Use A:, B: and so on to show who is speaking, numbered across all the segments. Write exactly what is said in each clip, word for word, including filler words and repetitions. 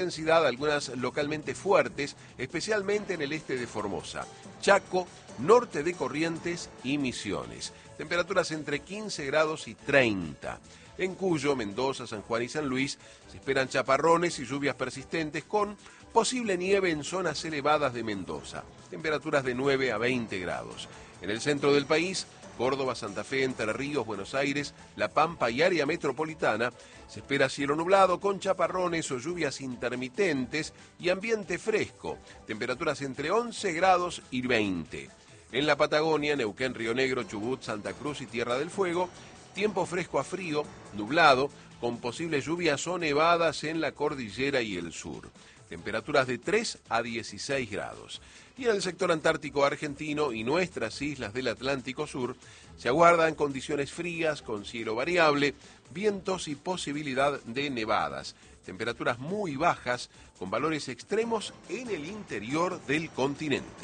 A: intensidad, algunas localmente fuertes, especialmente en el este de Formosa, Chaco, norte de Corrientes y Misiones. Temperaturas entre quince grados y treinta. En Cuyo, Mendoza, San Juan y San Luis se esperan chaparrones y lluvias persistentes con posible nieve en zonas elevadas de Mendoza. Temperaturas de nueve a veinte grados. En el centro del país, Córdoba, Santa Fe, Entre Ríos, Buenos Aires, La Pampa y área metropolitana, se espera cielo nublado con chaparrones o lluvias intermitentes y ambiente fresco. Temperaturas entre once grados y veinte. En la Patagonia, Neuquén, Río Negro, Chubut, Santa Cruz y Tierra del Fuego, tiempo fresco a frío, nublado, con posibles lluvias o nevadas en la cordillera y el sur. Temperaturas de tres a dieciséis grados. Y en el sector antártico argentino y nuestras islas del Atlántico Sur se aguardan condiciones frías con cielo variable, vientos y posibilidad de nevadas. Temperaturas muy bajas con valores extremos en el interior del continente.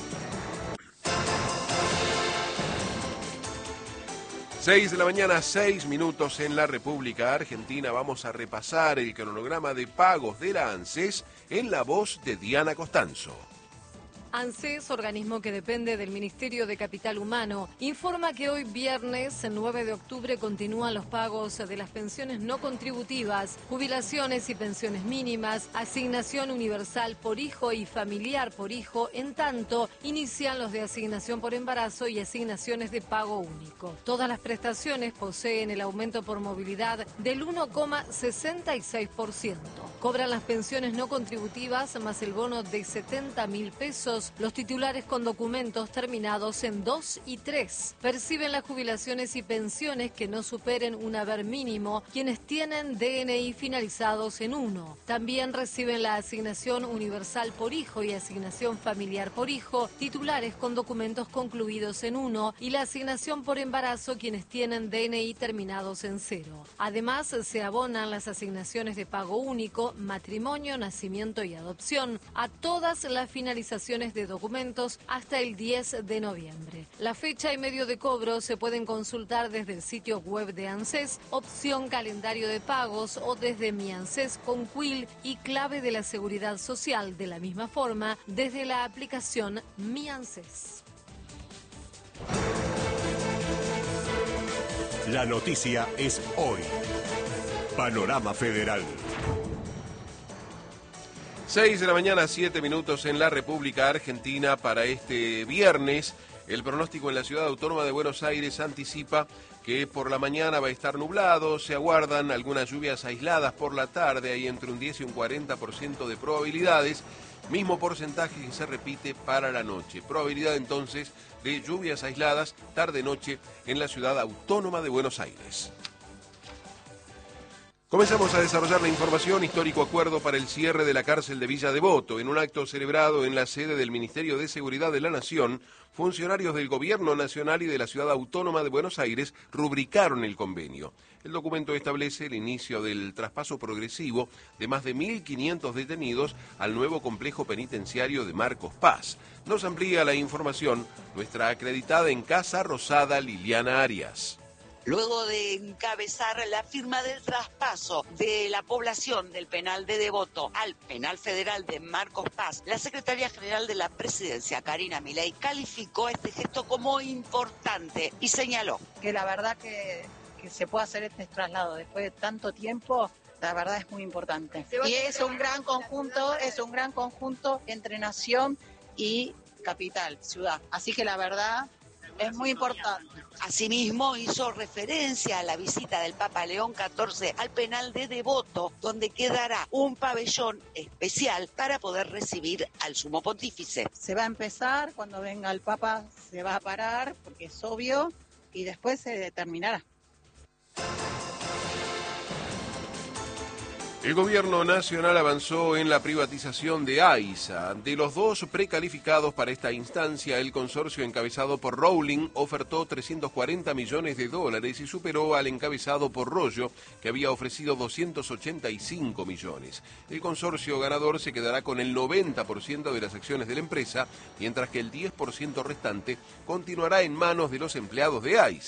A: seis de la mañana, seis minutos en la República Argentina. Vamos a repasar el cronograma de pagos de la ANSES en la voz de Diana Costanzo.
B: ANSES, organismo que depende del Ministerio de Capital Humano, informa que hoy viernes nueve de octubre continúan los pagos de las pensiones no contributivas, jubilaciones y pensiones mínimas, asignación universal por hijo y familiar por hijo, en tanto inician los de asignación por embarazo y asignaciones de pago único. Todas las prestaciones poseen el aumento por movilidad del uno coma sesenta y seis por ciento. Cobran las pensiones no contributivas más el bono de setenta mil pesos los titulares con documentos terminados en dos y tres. Perciben las jubilaciones y pensiones que no superen un haber mínimo quienes tienen D N I finalizados en uno. También reciben la asignación universal por hijo y asignación familiar por hijo, titulares con documentos concluidos en uno, y la asignación por embarazo quienes tienen D N I terminados en cero. Además, se abonan las asignaciones de pago único, matrimonio, nacimiento y adopción a todas las finalizaciones de documentos hasta el diez de noviembre. La fecha y medio de cobro se pueden consultar desde el sitio web de ANSES, opción calendario de pagos, o desde Mi ANSES con Quill y clave de la Seguridad Social, de la misma forma desde la aplicación Mi ANSES.
C: La noticia es hoy. Panorama Federal.
A: seis de la mañana, siete minutos en la República Argentina para este viernes. El pronóstico en la Ciudad Autónoma de Buenos Aires anticipa que por la mañana va a estar nublado, se aguardan algunas lluvias aisladas por la tarde, hay entre un diez y un cuarenta por ciento de probabilidades, mismo porcentaje que se repite para la noche. Probabilidad entonces de lluvias aisladas tarde-noche en la Ciudad Autónoma de Buenos Aires. Comenzamos a desarrollar la información. Histórico acuerdo para el cierre de la cárcel de Villa Devoto. En un acto celebrado en la sede del Ministerio de Seguridad de la Nación, funcionarios del Gobierno Nacional y de la Ciudad Autónoma de Buenos Aires rubricaron el convenio. El documento establece el inicio del traspaso progresivo de más de mil quinientos detenidos al nuevo complejo penitenciario de Marcos Paz. Nos amplía la información nuestra acreditada en Casa Rosada, Liliana Arias.
D: Luego de encabezar la firma del traspaso de la población del penal de Devoto al penal federal de Marcos Paz, la secretaria general de la Presidencia, Karina Milei, calificó este gesto como importante y señaló
E: que la verdad que, que se pueda hacer este traslado después de tanto tiempo, la verdad es muy importante. Y es un gran conjunto, es un gran conjunto entre nación y capital, ciudad. Así que la verdad es muy importante.
D: Asimismo, hizo referencia a la visita del Papa León catorce al penal de Devoto, donde quedará un pabellón especial para poder recibir al sumo pontífice.
E: Se va a empezar, cuando venga el Papa se va a parar, porque es obvio, y después se determinará.
A: El gobierno nacional avanzó en la privatización de AISA. De los dos precalificados para esta instancia, el consorcio encabezado por Rowling ofertó trescientos cuarenta millones de dólares y superó al encabezado por Rollo, que había ofrecido doscientos ochenta y cinco millones. El consorcio ganador se quedará con el noventa por ciento de las acciones de la empresa, mientras que el diez por ciento restante continuará en manos de los empleados de AISA.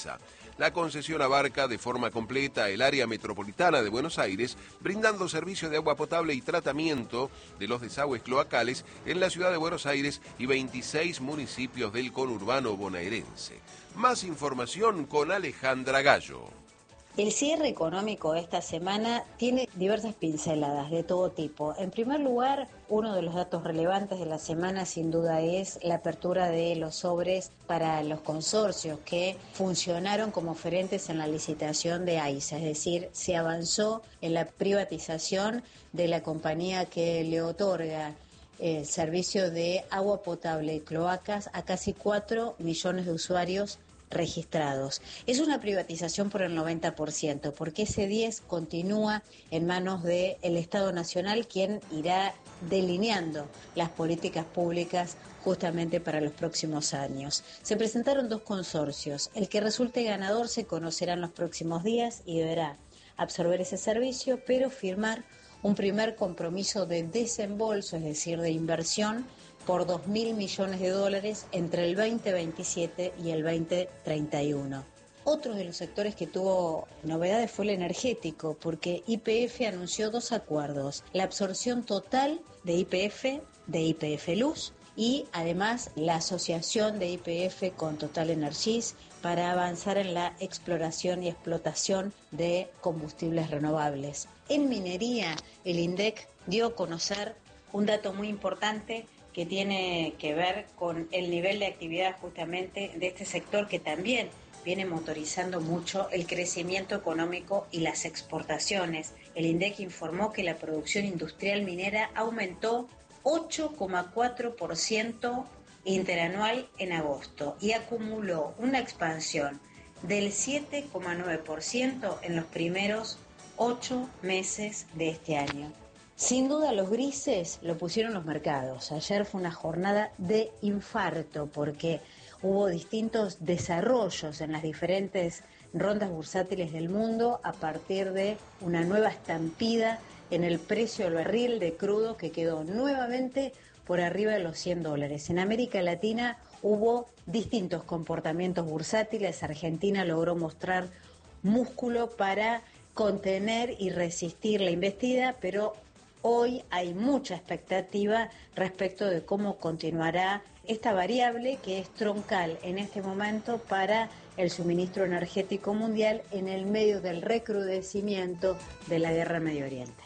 A: La concesión abarca de forma completa el área metropolitana de Buenos Aires, brindando servicio de agua potable y tratamiento de los desagües cloacales en la ciudad de Buenos Aires y veintiséis municipios del conurbano bonaerense. Más información con Alejandra Gallo.
F: El cierre económico esta semana tiene diversas pinceladas de todo tipo. En primer lugar, uno de los datos relevantes de la semana sin duda es la apertura de los sobres para los consorcios que funcionaron como oferentes en la licitación de AISA, es decir, se avanzó en la privatización de la compañía que le otorga el servicio de agua potable y cloacas a casi cuatro millones de usuarios registrados. Es una privatización por el noventa por ciento, porque ese diez por ciento continúa en manos del Estado Nacional, quien irá delineando las políticas públicas justamente para los próximos años. Se presentaron dos consorcios. El que resulte ganador se conocerá en los próximos días y deberá absorber ese servicio, pero firmar un primer compromiso de desembolso, es decir, de inversión, por dos mil millones de dólares entre el veinte veintisiete y el veinte treinta y uno. Otro de los sectores que tuvo novedades fue el energético, porque Y P F anunció dos acuerdos: la absorción total de Y P F, de Y P F Luz, y además la asociación de Y P F con Total Energies para avanzar en la exploración y explotación de combustibles renovables. En minería, el INDEC dio a conocer un dato muy importante que tiene que ver con el nivel de actividad justamente de este sector, que también viene motorizando mucho el crecimiento económico y las exportaciones. El INDEC informó que la producción industrial minera aumentó ocho coma cuatro por ciento interanual en agosto y acumuló una expansión del siete coma nueve por ciento en los primeros ocho meses de este año. Sin duda los grises lo pusieron los mercados. Ayer fue una jornada de infarto porque hubo distintos desarrollos en las diferentes rondas bursátiles del mundo a partir de una nueva estampida en el precio del barril de crudo que quedó nuevamente por arriba de los cien dólares. En América Latina hubo distintos comportamientos bursátiles. Argentina logró mostrar músculo para contener y resistir la embestida, pero hoy hay mucha expectativa respecto de cómo continuará esta variable que es troncal en este momento para el suministro energético mundial en el medio del recrudecimiento de la guerra en Medio Oriente.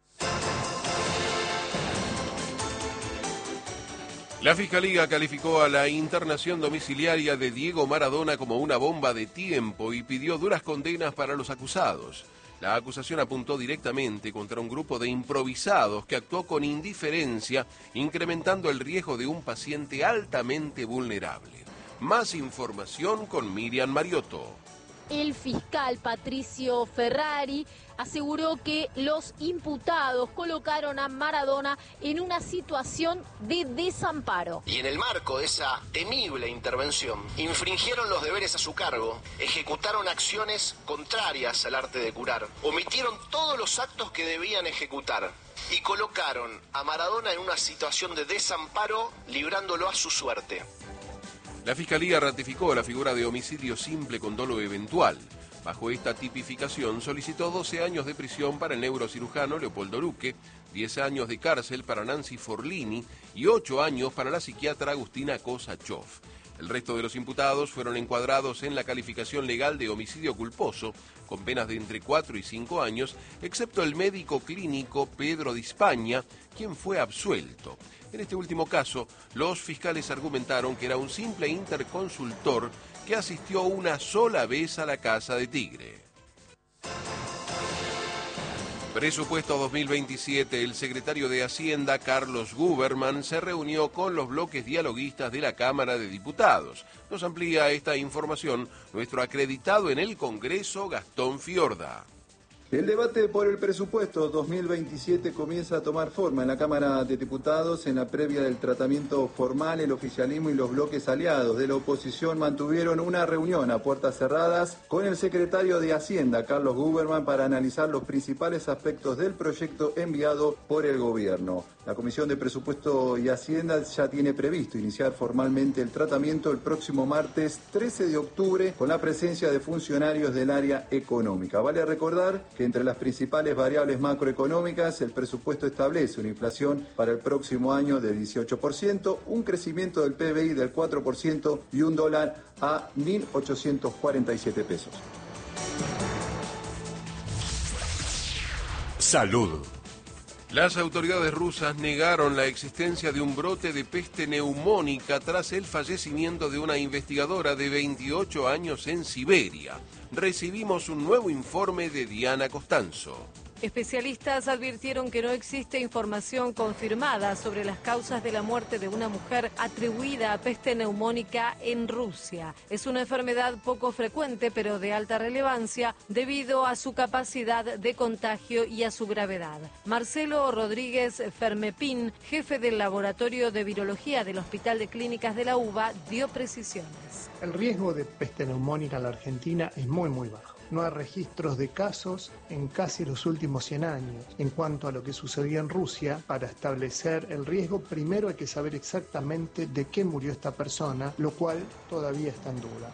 A: La Fiscalía calificó a la internación domiciliaria de Diego Maradona como una bomba de tiempo y pidió duras condenas para los acusados. La acusación apuntó directamente contra un grupo de improvisados que actuó con indiferencia, incrementando el riesgo de un paciente altamente vulnerable. Más información con Miriam Mariotto.
G: El fiscal Patricio Ferrari aseguró que los imputados colocaron a Maradona en una situación de desamparo.
H: Y en el marco de esa temible intervención, infringieron los deberes a su cargo, ejecutaron acciones contrarias al arte de curar, omitieron todos los actos que debían ejecutar y colocaron a Maradona en una situación de desamparo, librándolo a su suerte.
A: La Fiscalía ratificó la figura de homicidio simple con dolo eventual. Bajo esta tipificación solicitó doce años de prisión para el neurocirujano Leopoldo Luque, diez años de cárcel para Nancy Forlini y ocho años para la psiquiatra Agustina Kosachov. El resto de los imputados fueron encuadrados en la calificación legal de homicidio culposo, con penas de entre cuatro y cinco años, excepto el médico clínico Pedro Di Spagna, quien fue absuelto. En este último caso, los fiscales argumentaron que era un simple interconsultor que asistió una sola vez a la casa de Tigre. Presupuesto dos mil veintisiete, el secretario de Hacienda, Carlos Guberman, se reunió con los bloques dialoguistas de la Cámara de Diputados. Nos amplía esta información nuestro acreditado en el Congreso, Gastón Fiorda.
I: El debate por el presupuesto dos mil veintisiete comienza a tomar forma en la Cámara de Diputados. En la previa del tratamiento formal, el oficialismo y los bloques aliados de la oposición mantuvieron una reunión a puertas cerradas con el secretario de Hacienda, Carlos Guberman, para analizar los principales aspectos del proyecto enviado por el gobierno. La Comisión de Presupuesto y Hacienda ya tiene previsto iniciar formalmente el tratamiento el próximo martes trece de octubre con la presencia de funcionarios del área económica. Vale recordar que entre las principales variables macroeconómicas, el presupuesto establece una inflación para el próximo año de dieciocho por ciento, un crecimiento del P B I del cuatro por ciento y un dólar a mil ochocientos cuarenta y siete pesos.
C: Salud.
A: Las autoridades rusas negaron la existencia de un brote de peste neumónica tras el fallecimiento de una investigadora de veintiocho años en Siberia. Recibimos un nuevo informe de Diana Costanzo.
B: Especialistas advirtieron que no existe información confirmada sobre las causas de la muerte de una mujer atribuida a peste neumónica en Rusia. Es una enfermedad poco frecuente pero de alta relevancia debido a su capacidad de contagio y a su gravedad. Marcelo Rodríguez Fermepín, jefe del Laboratorio de Virología del Hospital de Clínicas de la UBA, dio precisiones.
J: El riesgo de peste neumónica en la Argentina es muy muy bajo. No hay registros de casos en casi los últimos cien años. En cuanto a lo que sucedía en Rusia, para establecer el riesgo, primero hay que saber exactamente de qué murió esta persona, lo cual todavía está en duda.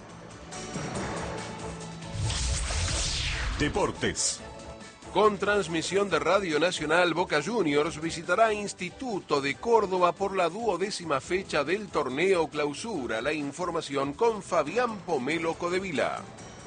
C: Deportes.
A: Con transmisión de Radio Nacional, Boca Juniors visitará Instituto de Córdoba por la duodécima fecha del torneo Clausura. La información con Fabián Pomelo Codevila.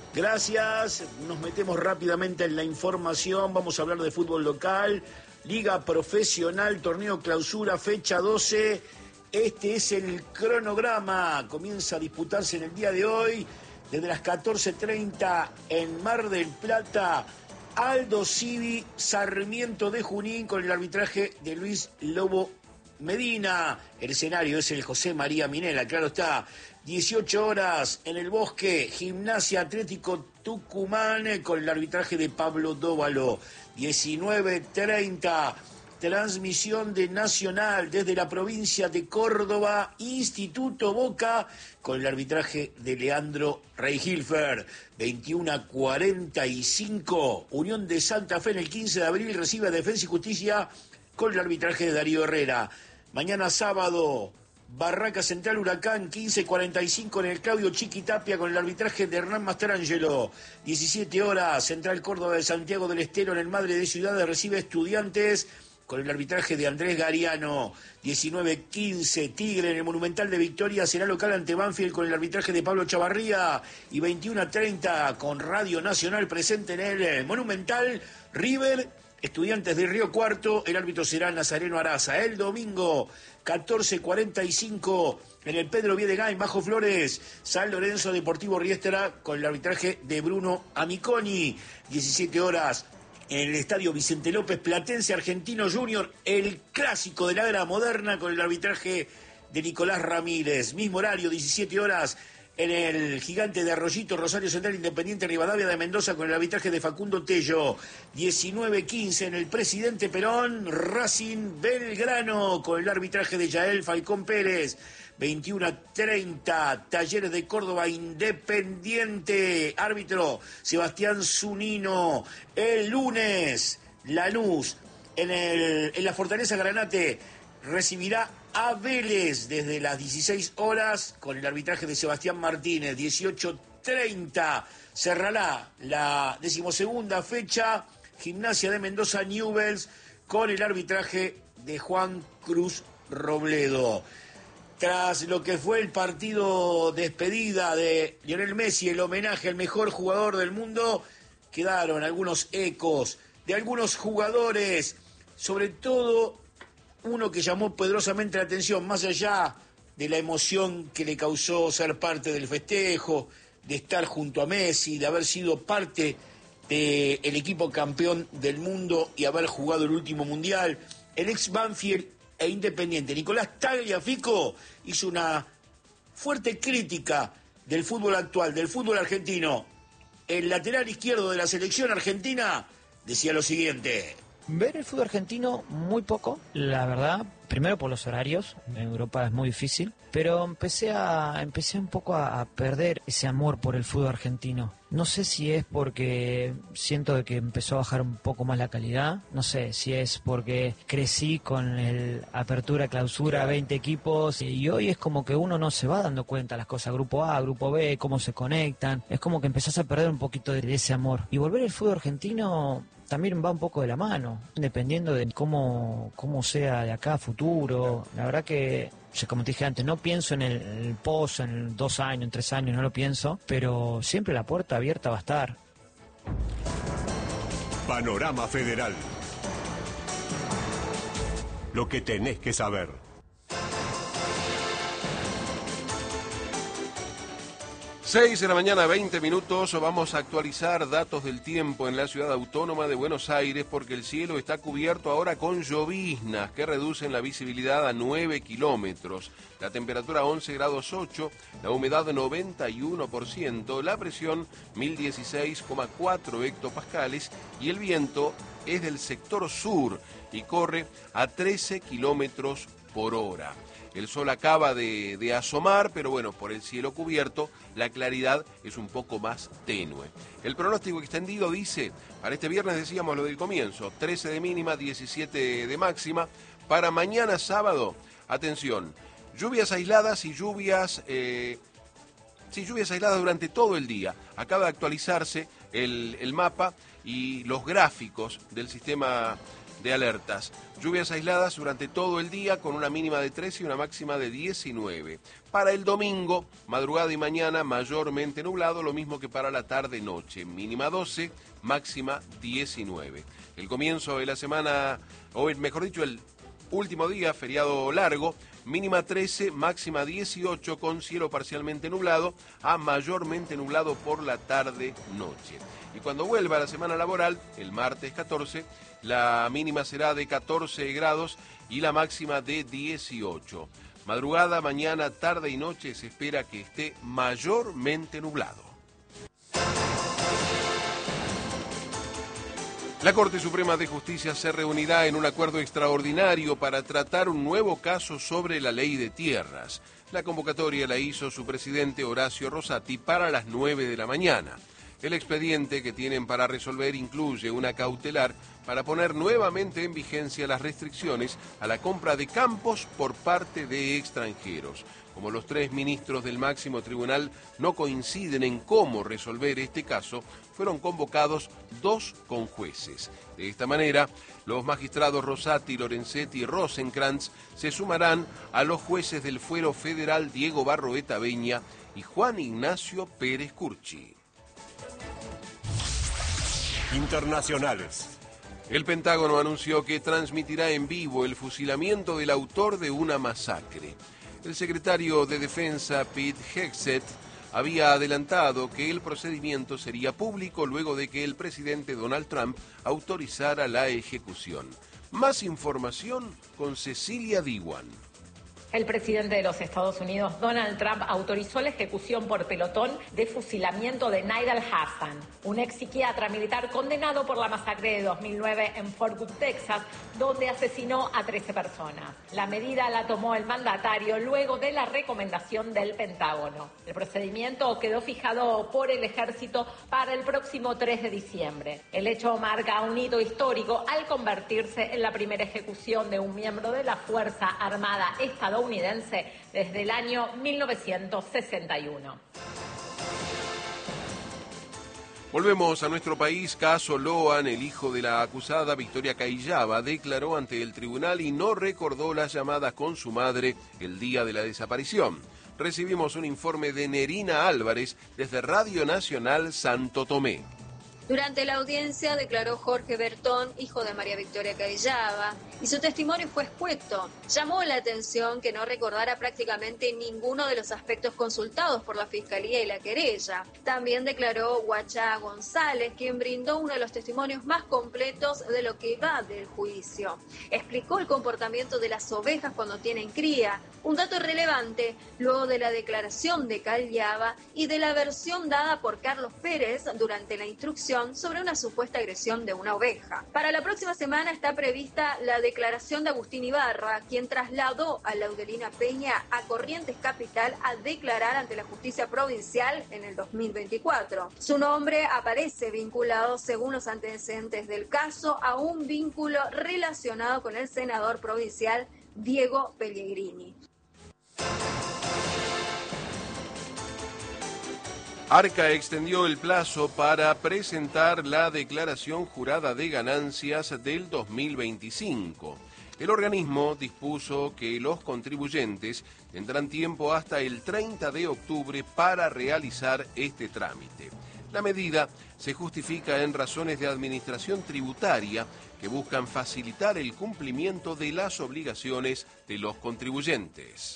K: Gracias, nos metemos rápidamente en la información, vamos a hablar de fútbol local, Liga Profesional, Torneo Clausura, fecha doce, este es el cronograma, comienza a disputarse en el día de hoy, desde las catorce treinta en Mar del Plata, Aldo Civi, Sarmiento de Junín, con el arbitraje de Luis Lobo Medina, el escenario es el José María Minela, claro está. dieciocho horas en el Bosque, Gimnasia Atlético Tucumán con el arbitraje de Pablo Dóvalo. diecinueve treinta, transmisión de Nacional desde la provincia de Córdoba, Instituto Boca con el arbitraje de Leandro Reihilfer. veintiuno cuarenta y cinco, Unión de Santa Fe en el quince de abril recibe a Defensa y Justicia con el arbitraje de Darío Herrera. Mañana sábado, Barraca Central Huracán, quince cuarenta y cinco en el Claudio Chiquitapia con el arbitraje de Hernán Mastrangelo. diecisiete horas, Central Córdoba de Santiago del Estero en el Madre de Ciudades recibe Estudiantes con el arbitraje de Andrés Gariano. diecinueve quince, Tigre en el Monumental de Victoria será local ante Banfield con el arbitraje de Pablo Chavarría. Y veintiuno treinta con Radio Nacional presente en el Monumental, River Estudiantes de Río Cuarto, el árbitro será Nazareno Araza. El domingo, catorce cuarenta y cinco, en el Pedro Viedegain, Bajo Flores, San Lorenzo Deportivo Riestra, con el arbitraje de Bruno Amiconi. diecisiete horas, en el Estadio Vicente López, Platense Argentino Junior, el clásico de la era moderna, con el arbitraje de Nicolás Ramírez. Mismo horario, diecisiete horas, en el Gigante de Arroyito, Rosario Central Independiente Rivadavia de Mendoza con el arbitraje de Facundo Tello. diecinueve quince en el Presidente Perón, Racing Belgrano con el arbitraje de Yael Falcón Pérez. veintiuno treinta, Talleres de Córdoba Independiente, árbitro Sebastián Zunino. El lunes, Lanús en, el, en la Fortaleza Granate recibirá a Vélez desde las dieciséis horas con el arbitraje de Sebastián Martínez. dieciocho treinta cerrará la decimosegunda fecha Gimnasia de Mendoza Newell's con el arbitraje de Juan Cruz Robledo. Tras lo que fue el partido despedida de Lionel Messi, el homenaje al mejor jugador del mundo, quedaron algunos ecos de algunos jugadores, sobre todo uno que llamó poderosamente la atención, más allá de la emoción que le causó ser parte del festejo, de estar junto a Messi, de haber sido parte del equipo campeón del mundo y haber jugado el último mundial. El ex Banfield e Independiente, Nicolás Tagliafico, hizo una fuerte crítica del fútbol actual, del fútbol argentino. el lateral izquierdo de la selección argentina, decía lo siguiente.
L: Ver el fútbol argentino muy poco, la verdad, primero por los horarios, en Europa es muy difícil, pero empecé a empecé un poco a, a perder ese amor por el fútbol argentino. No sé si es porque siento de que empezó a bajar un poco más la calidad, no sé si es porque crecí con el apertura, clausura, veinte equipos, y hoy es como que uno no se va dando cuenta las cosas, grupo A, grupo B, cómo se conectan, es como que empezás a perder un poquito de, de ese amor. Y volver al fútbol argentino también va un poco de la mano, dependiendo de cómo, cómo sea de acá a futuro. La verdad que, como te dije antes, no pienso en el, el post, en dos años, en tres años, no lo pienso, pero siempre la puerta abierta va a estar.
C: Panorama Federal. Lo que tenés que saber.
A: seis de la mañana, veinte minutos, vamos a actualizar datos del tiempo en la ciudad autónoma de Buenos Aires porque el cielo está cubierto ahora con lloviznas que reducen la visibilidad a nueve kilómetros, la temperatura once grados ocho, la humedad noventa y uno por ciento, la presión mil dieciséis coma cuatro hectopascales y el viento es del sector sur y corre a trece kilómetros por hora. El sol acaba de, de asomar, pero bueno, por el cielo cubierto, la claridad es un poco más tenue. El pronóstico extendido dice, para este viernes decíamos lo del comienzo, trece de mínima, diecisiete de máxima. Para mañana sábado, atención, lluvias aisladas y lluvias, eh, sí, lluvias aisladas durante todo el día. Acaba de actualizarse el, el mapa y los gráficos del sistema de alertas. Lluvias aisladas durante todo el día con una mínima de trece y una máxima de diecinueve. Para el domingo, madrugada y mañana mayormente nublado, lo mismo que para la tarde-noche. Mínima doce, máxima diecinueve. El comienzo de la semana, o mejor dicho, el último día, feriado largo, mínima trece, máxima dieciocho con cielo parcialmente nublado a mayormente nublado por la tarde-noche. Y cuando vuelva la semana laboral, el martes catorce, la mínima será de catorce grados y la máxima de dieciocho. Madrugada, mañana, tarde y noche se espera que esté mayormente nublado. La Corte Suprema de Justicia se reunirá en un acuerdo extraordinario para tratar un nuevo caso sobre la ley de tierras. La convocatoria la hizo su presidente Horacio Rosati para las nueve de la mañana. El expediente que tienen para resolver incluye una cautelar para poner nuevamente en vigencia las restricciones a la compra de campos por parte de extranjeros. Como los tres ministros del máximo tribunal no coinciden en cómo resolver este caso, fueron convocados dos conjueces. De esta manera, los magistrados Rosati, Lorenzetti y Rosenkrantz se sumarán a los jueces del Fuero Federal Diego Barroeta Beña y Juan Ignacio Pérez Curchi.
C: Internacionales.
A: El Pentágono anunció que transmitirá en vivo el fusilamiento del autor de una masacre. El secretario de Defensa, Pete Hegseth, había adelantado que el procedimiento sería público luego de que el presidente Donald Trump autorizara la ejecución. Más información con Cecilia Diwan.
M: El presidente de los Estados Unidos, Donald Trump, autorizó la ejecución por pelotón de fusilamiento de Nidal Hassan, un ex psiquiatra militar condenado por la masacre de dos mil nueve en Fort Hood, Texas, donde asesinó a trece personas. La medida la tomó el mandatario luego de la recomendación del Pentágono. El procedimiento quedó fijado por el ejército para el próximo tres de diciembre. El hecho marca un hito histórico al convertirse en la primera ejecución de un miembro de la Fuerza Armada estadounidense desde el año mil novecientos sesenta y uno.
A: Volvemos a nuestro país. Caso Loan, el hijo de la acusada Victoria Caillaba, declaró ante el tribunal y no recordó las llamadas con su madre el día de la desaparición. Recibimos un informe de Nerina Álvarez desde Radio Nacional Santo Tomé.
N: Durante la audiencia declaró Jorge Bertón, hijo de María Victoria Cavillaba, y su testimonio fue escueto. Llamó la atención que no recordara prácticamente ninguno de los aspectos consultados por la Fiscalía y la querella. También declaró Guachá González, quien brindó uno de los testimonios más completos de lo que va del juicio. Explicó el comportamiento de las ovejas cuando tienen cría, un dato relevante luego de la declaración de Cavillaba y de la versión dada por Carlos Pérez durante la instrucción sobre una supuesta agresión de una oveja. Para la próxima semana está prevista la declaración de Agustín Ibarra, quien trasladó a Laudelina Peña a Corrientes Capital a declarar ante la justicia provincial en el dos mil veinticuatro. Su nombre aparece vinculado, según los antecedentes del caso, a un vínculo relacionado con el senador provincial Diego Pellegrini.
A: Arca extendió el plazo para presentar la declaración jurada de ganancias del dos mil veinticinco. El organismo dispuso que los contribuyentes tendrán tiempo hasta el treinta de octubre para realizar este trámite. La medida se justifica en razones de administración tributaria que buscan facilitar el cumplimiento de las obligaciones de los contribuyentes.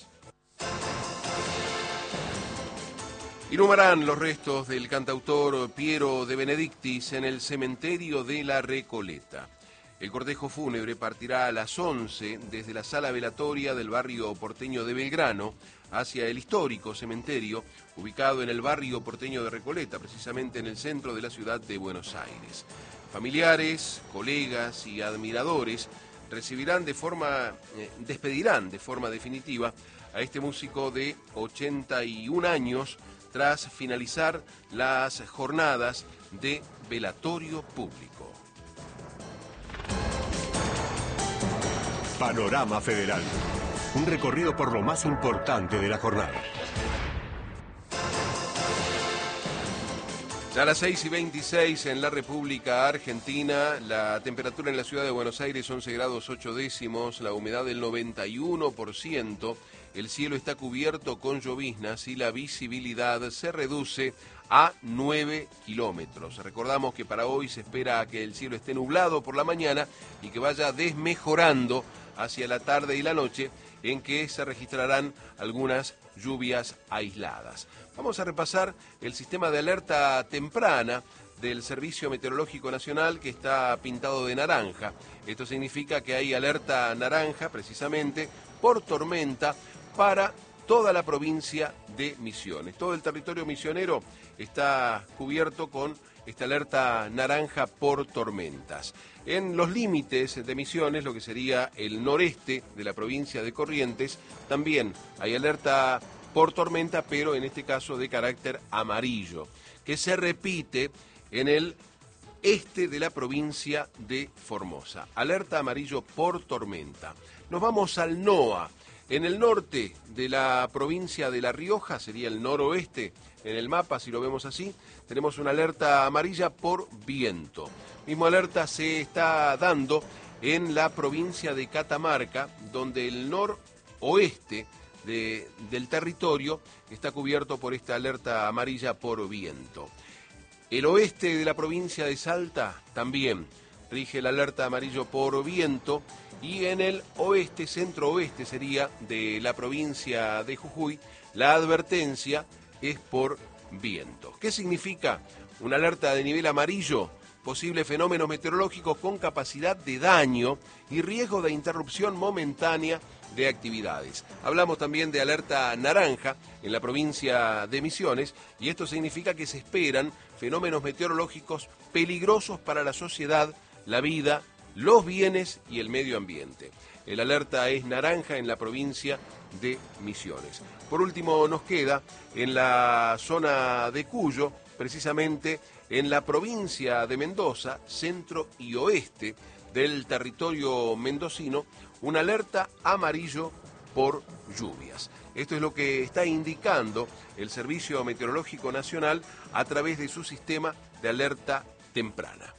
A: Inhumarán los restos del cantautor Piero de Benedictis en el cementerio de La Recoleta. El cortejo fúnebre partirá a las once desde la sala velatoria del barrio porteño de Belgrano hacia el histórico cementerio ubicado en el barrio porteño de Recoleta, precisamente en el centro de la ciudad de Buenos Aires. Familiares, colegas y admiradores recibirán de forma, eh, despedirán de forma definitiva a este músico de ochenta y un años tras finalizar las jornadas de velatorio público.
C: Panorama Federal. Un recorrido por lo más importante de la jornada.
A: Ya a las seis y veintiséis en la República Argentina, la temperatura en la ciudad de Buenos Aires once grados ocho décimos, la humedad del noventa y uno por ciento, el cielo está cubierto con lloviznas y la visibilidad se reduce a nueve kilómetros. Recordamos que para hoy se espera que el cielo esté nublado por la mañana y que vaya desmejorando hacia la tarde y la noche, en que se registrarán algunas lluvias aisladas. Vamos a repasar el sistema de alerta temprana del Servicio Meteorológico Nacional, que está pintado de naranja. Esto significa que hay alerta naranja precisamente por tormenta para toda la provincia de Misiones. Todo el territorio misionero está cubierto con esta alerta naranja por tormentas. En los límites de Misiones, lo que sería el noreste de la provincia de Corrientes, también hay alerta por tormenta, pero en este caso de carácter amarillo, que se repite en el este de la provincia de Formosa. Alerta amarillo por tormenta. Nos vamos al NOA. En el norte de la provincia de La Rioja, sería el noroeste, en el mapa, si lo vemos así, tenemos una alerta amarilla por viento. Mismo alerta se está dando en la provincia de Catamarca, donde el noroeste de, del territorio está cubierto por esta alerta amarilla por viento. El oeste de la provincia de Salta también rige el alerta amarillo por viento, y en el oeste, centro-oeste sería de la provincia de Jujuy, la advertencia es por viento. ¿Qué significa una alerta de nivel amarillo? Posibles fenómenos meteorológicos con capacidad de daño y riesgo de interrupción momentánea de actividades. Hablamos también de alerta naranja en la provincia de Misiones, y esto significa que se esperan fenómenos meteorológicos peligrosos para la sociedad, la vida, los bienes y el medio ambiente. El alerta es naranja en la provincia de Misiones. Por último, nos queda en la zona de Cuyo, precisamente en la provincia de Mendoza, centro y oeste del territorio mendocino, una alerta amarillo por lluvias. Esto es lo que está indicando el Servicio Meteorológico Nacional a través de su sistema de alerta temprana.